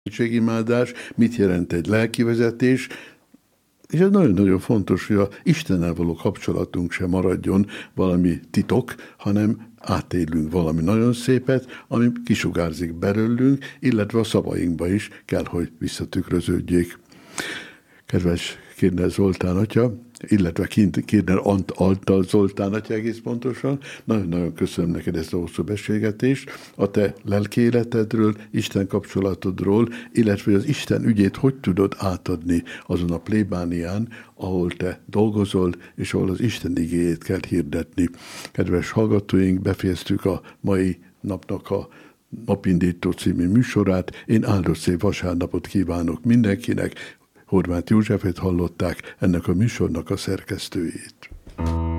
segítségimádás, mit jelent egy lelkivezetés, és ez nagyon-nagyon fontos, hogy a Istennel való kapcsolatunk sem maradjon valami titok, hanem átélünk valami nagyon szépet, ami kisugárzik belőlünk, illetve a szavainkba is kell, hogy visszatükröződjék. Kedves Kirner Zoltán atya, illetve Kirner Antal Zoltán atya egész pontosan, nagyon-nagyon köszönöm neked ezt a hosszú beszélgetést, a te lelkiéletedről, Isten kapcsolatodról, illetve az Isten ügyét hogy tudod átadni azon a plébánián, ahol te dolgozol, és ahol az Isten igéjét kell hirdetni. Kedves hallgatóink, befejeztük a mai napnak a Napindító című műsorát. Én áldott szép vasárnapot kívánok mindenkinek. Horváth Józsefet hallották, ennek a műsornak a szerkesztőjét.